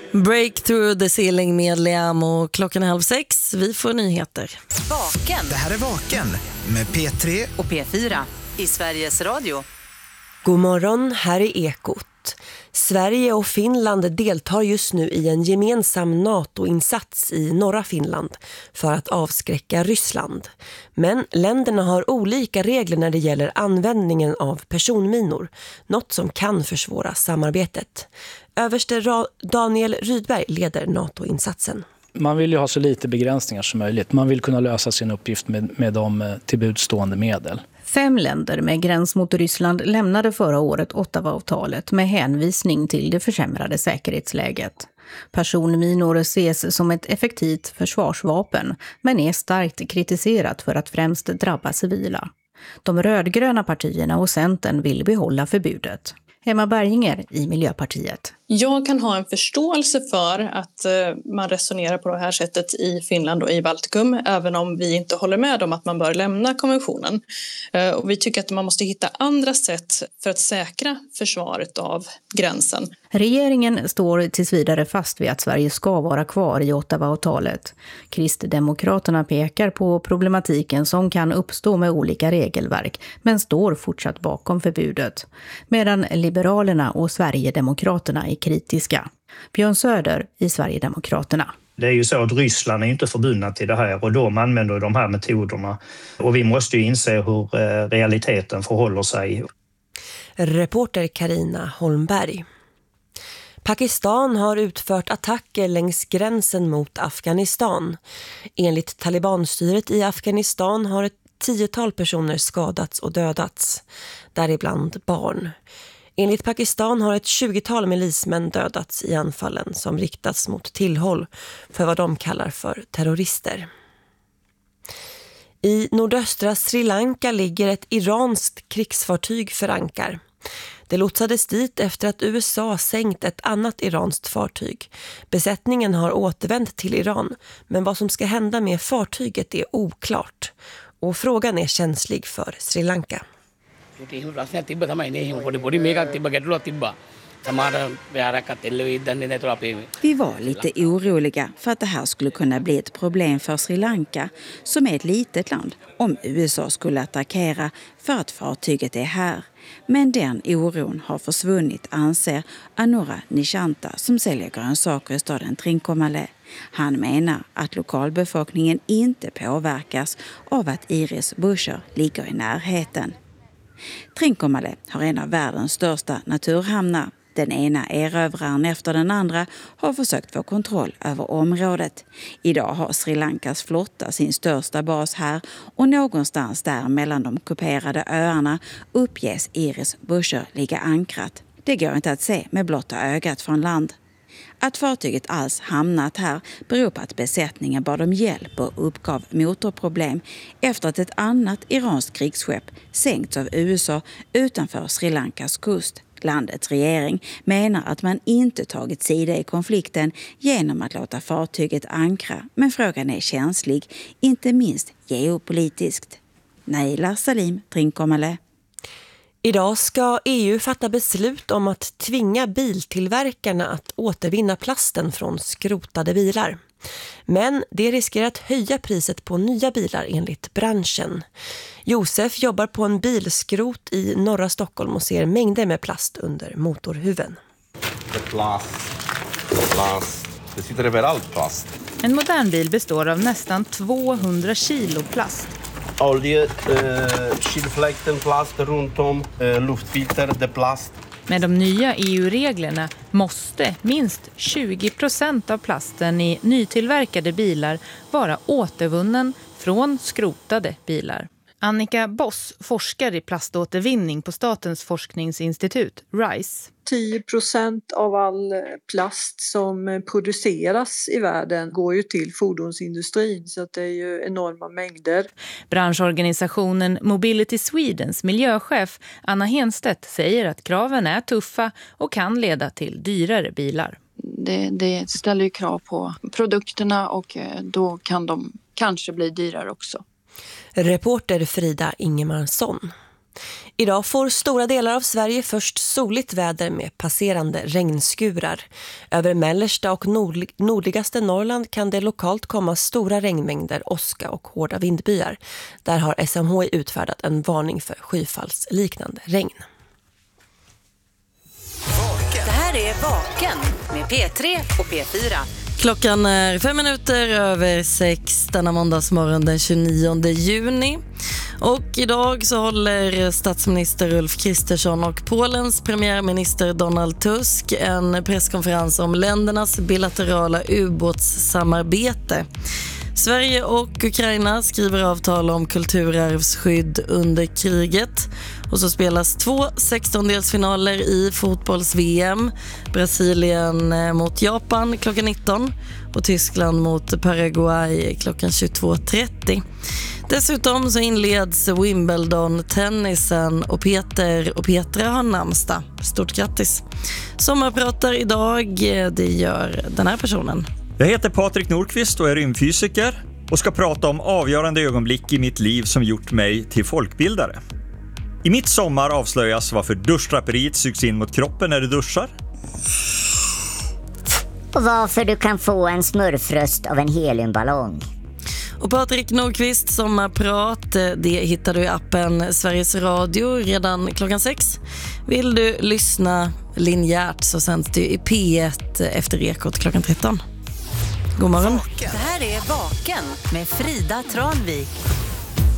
Breakthrough the ceiling med Liam och klockan 5:30. Vi får nyheter. Vaken. Det här är Vaken med P3 och P4 i Sveriges Radio. God morgon, här är Ekot. Sverige och Finland deltar just nu i en gemensam NATO-insats i norra Finland för att avskräcka Ryssland. Men länderna har olika regler när det gäller användningen av personminor, något som kan försvåra samarbetet. Överste Daniel Rydberg leder NATO-insatsen. Man vill ju ha så lite begränsningar som möjligt. Man vill kunna lösa sin uppgift med de tillbudstående medel. 5 länder med gräns mot Ryssland lämnade förra året Ottawa-avtalet med hänvisning till det försämrade säkerhetsläget. Personminor ses som ett effektivt försvarsvapen men är starkt kritiserat för att främst drabba civila. De rödgröna partierna och Centern vill behålla förbudet. Emma Berginger i Miljöpartiet. Jag kan ha en förståelse för att man resonerar på det här sättet i Finland och i Baltikum, även om vi inte håller med om att man bör lämna konventionen. Och vi tycker att man måste hitta andra sätt för att säkra försvaret av gränsen. Regeringen står tills vidare fast vid att Sverige ska vara kvar i Ottawa-avtalet. Kristdemokraterna pekar på problematiken som kan uppstå med olika regelverk, men står fortsatt bakom förbudet. Medan Liberalerna och Sverigedemokraterna är kritiska. Björn Söder i Sverigedemokraterna. Det är ju så att Ryssland är inte förbundna till det här och de använder de här metoderna. Och vi måste ju inse hur realiteten förhåller sig. Reporter Carina Holmberg. Pakistan har utfört attacker längs gränsen mot Afghanistan. Enligt Talibanstyret i Afghanistan har ett 10-tal personer skadats och dödats, däribland barn. Enligt Pakistan har ett 20-tal milismän dödats i anfallen som riktats mot tillhåll för vad de kallar för terrorister. I nordöstra Sri Lanka ligger ett iranskt krigsfartyg för ankar. Det lotsades dit efter att USA sänkt ett annat iranskt fartyg. Besättningen har återvänt till Iran, men vad som ska hända med fartyget är oklart. Och frågan är känslig för Sri Lanka. Vi var lite oroliga för att det här skulle kunna bli ett problem för Sri Lanka, som är ett litet land, om USA skulle attackera för att fartyget är här. Men den oron har försvunnit, anser Anura Nishanta som säljer grönsaker i staden Trincomalee. Han menar att lokalbefolkningen inte påverkas av att Iris Busher ligger i närheten. Trincomalee har en av världens största naturhamnar. Den ena erövraren efter den andra har försökt få kontroll över området. Idag har Sri Lankas flotta sin största bas här och någonstans där mellan de kuperade öarna uppges Iris Busher ligga ankrat. Det går inte att se med blotta ögat från land. Att fartyget alls hamnat här beror på att besättningen bad om hjälp och uppgav motorproblem efter att ett annat iranskt krigsskepp sänkts av USA utanför Sri Lankas kust. Landets regering menar att man inte tagit sida i konflikten genom att låta fartyget ankra, men frågan är känslig, inte minst geopolitiskt. Naila Salim, Trincomalee. Idag ska EU fatta beslut om att tvinga biltillverkarna att återvinna plasten från skrotade bilar. Men det riskerar att höja priset på nya bilar enligt branschen. Josef jobbar på en bilskrot i norra Stockholm och ser mängder med plast under motorhuven. Plast. Det sitter överallt plast. En modern bil består av nästan 200 kilo plast. Olja, kylfläkten, plast runt om, luftfilter, det plast. Med de nya EU-reglerna måste minst 20% av plasten i nytillverkade bilar vara återvunnen från skrotade bilar. Annika Boss forskar i plaståtervinning på Statens forskningsinstitut, RISE. 10% av all plast som produceras i världen går ju till fordonsindustrin, så att det är ju enorma mängder. Branschorganisationen Mobility Swedens miljöchef Anna Henstedt säger att kraven är tuffa och kan leda till dyrare bilar. Det ställer ju krav på produkterna och då kan de kanske bli dyrare också. Reporter Frida Ingemarsson. Idag får stora delar av Sverige först soligt väder med passerande regnskurar. Över mellersta och nordligaste Norrland kan det lokalt komma stora regnmängder, åska och hårda vindbyar. Där har SMHI utfärdat en varning för skyfallsliknande regn. Det här är Vaken med P3 och P4. Klockan är 5 minuter över 6 denna måndagsmorgon den 29 juni. Och idag så håller statsminister Ulf Kristersson och Polens premiärminister Donald Tusk en presskonferens om ländernas bilaterala ubåtssamarbete. Sverige och Ukraina skriver avtal om kulturarvsskydd under kriget. Och så spelas 2 16-delsfinaler i fotbolls-VM. Brasilien mot Japan klockan 19 och Tyskland mot Paraguay klockan 22.30. Dessutom så inleds Wimbledon-tennisen och Peter och Petra har namnsdag. Stort grattis. Sommarpratar idag, det gör den här personen. Jag heter Patrik Nordqvist och är rymdfysiker och ska prata om avgörande ögonblick i mitt liv som gjort mig till folkbildare. I mitt sommar avslöjas varför duschdraperiet sugs in mot kroppen när du duschar. Och varför du kan få en smurfröst av en heliumballong. Och Patrik Nordqvist sommarprat, det hittar du i appen Sveriges Radio redan klockan 6. Vill du lyssna linjärt så sänds det i P1 efter Ekot klockan 13. God morgon. Det här är Vaken med Frida Tranvik.